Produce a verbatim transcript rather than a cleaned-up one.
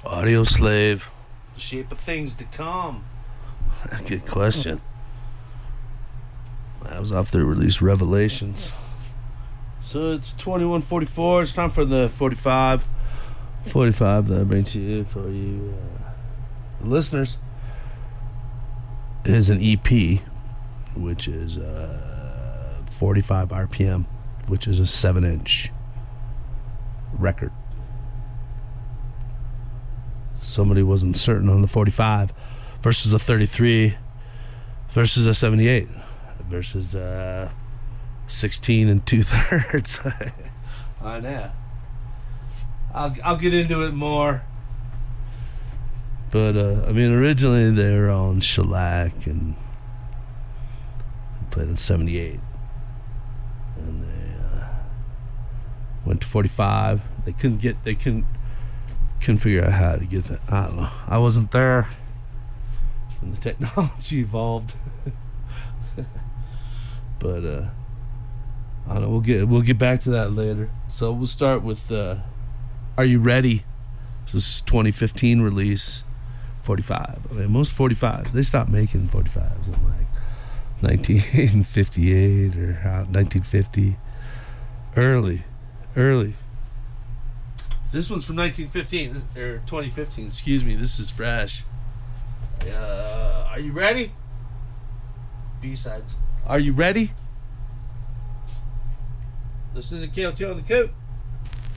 Audio Slave. The shape of things to come. Good question. That was off their release Revelations. So it's twenty-one forty-four. It's time for the forty-five. forty-five that I bring to you for you uh, listeners. It is an E P, which is uh, forty-five R P M, which is a seven inch record. Somebody wasn't certain on the forty-five versus a thirty-three versus a seventy-eight versus uh, sixteen and two thirds. I know. I'll I'll get into it more. But uh, I mean, originally they were on shellac and played on seventy-eight, and they uh, went to forty-five. They couldn't get. They couldn't. Couldn't figure out how to get that. I don't know. I wasn't there when the technology evolved. But uh, I don't know. We'll get we'll get back to that later. So we'll start with uh, "Are You Ready?" This is twenty fifteen release, forty-five. I mean, most forty-fives, they stopped making forty-fives in like nineteen fifty-eight or nineteen fifty. Early, early. This one's from nineteen fifteen, this, or twenty fifteen, excuse me. This is fresh. Uh, are you ready? B-sides. Are you ready? Listen to K O T on the Coop.